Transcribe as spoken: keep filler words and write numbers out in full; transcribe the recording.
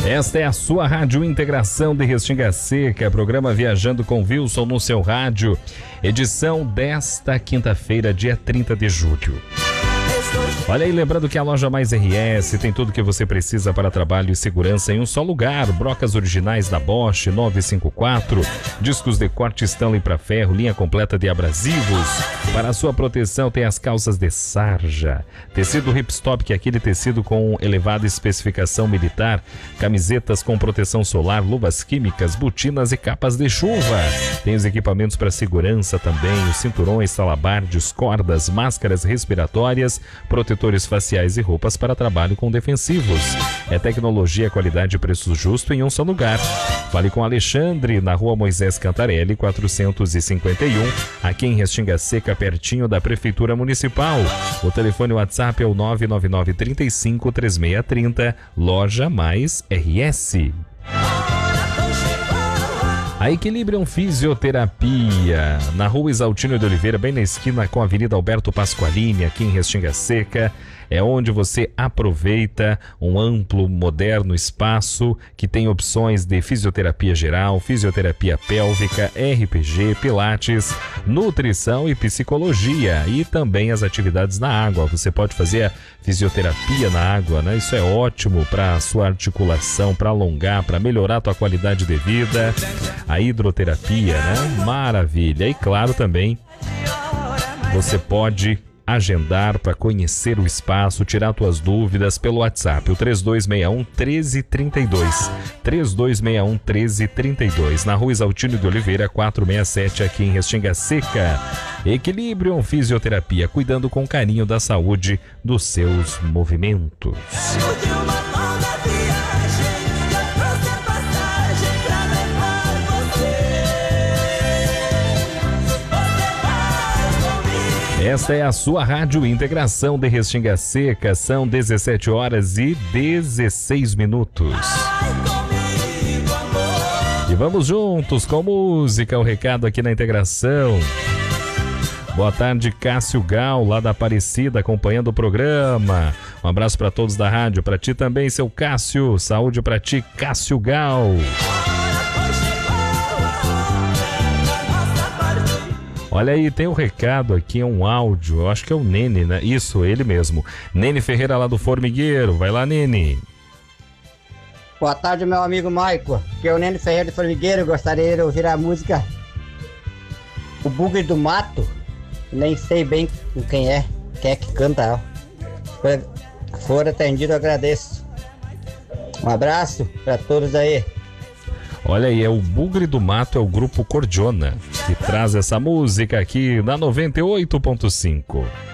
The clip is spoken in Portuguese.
Esta é a sua Rádio Integração de Restinga Seca, programa Viajando com Wilson no seu rádio, edição desta quinta-feira, dia trinta de julho. Olha aí, lembrando que a Loja Mais R S tem tudo que você precisa para trabalho e segurança em um só lugar. Brocas originais da Bosch novecentos e cinquenta e quatro, discos de corte Stanley para ferro, linha completa de abrasivos. Para a sua proteção tem as calças de sarja, tecido Ripstop, que é aquele tecido com elevada especificação militar, camisetas com proteção solar, luvas químicas, botinas e capas de chuva. Tem os equipamentos para segurança também, os cinturões, talabardes, cordas, máscaras respiratórias, protetores faciais e roupas para trabalho com defensivos. É tecnologia, qualidade e preço justo em um só lugar. Fale com Alexandre na Rua Moisés Cantarelli, quatrocentos e cinquenta e um, aqui em Restinga Seca, pertinho da Prefeitura Municipal. O telefone WhatsApp é o nove nove nove, três cinco, três seis três zero, Loja Mais R S. A Equilibrium Fisioterapia, na Rua Exaltino de Oliveira, bem na esquina com a Avenida Alberto Pasqualini, aqui em Restinga Seca. É onde você aproveita um amplo, moderno espaço que tem opções de fisioterapia geral, fisioterapia pélvica, R P G, pilates, nutrição e psicologia, e também as atividades na água. Você pode fazer a fisioterapia na água, né? Isso é ótimo para a sua articulação, para alongar, para melhorar a tua qualidade de vida. A hidroterapia, né? Maravilha. E claro, também você pode agendar para conhecer o espaço, tirar tuas dúvidas pelo WhatsApp, o três dois seis um, um três três dois, três dois seis um, um três três dois, na Rua Exaltino de Oliveira, quatrocentos e sessenta e sete, aqui em Restinga Seca. Equilibrium Fisioterapia, cuidando com carinho da saúde dos seus movimentos. Esta é a sua Rádio Integração de Restinga Seca, são dezessete horas e dezesseis minutos. E vamos juntos com música, o recado aqui na Integração. Boa tarde, Cássio Gal, lá da Aparecida, acompanhando o programa. Um abraço para todos da rádio, para ti também, seu Cássio. Saúde para ti, Cássio Gal. Olha aí, tem um recado aqui, é um áudio, eu acho que é o Nene, né? Isso, ele mesmo. Nene Ferreira, lá do Formigueiro. Vai lá, Nene. Boa tarde, meu amigo Maico. Que é o Nene Ferreira do Formigueiro. Eu gostaria de ouvir a música O Bugre do Mato. Nem sei bem quem é, quem é que canta ela. Se for atendido, eu agradeço. Um abraço para todos aí. Olha aí, é o Bugre do Mato, é o grupo Cordiona, que traz essa música aqui na noventa e oito ponto cinco.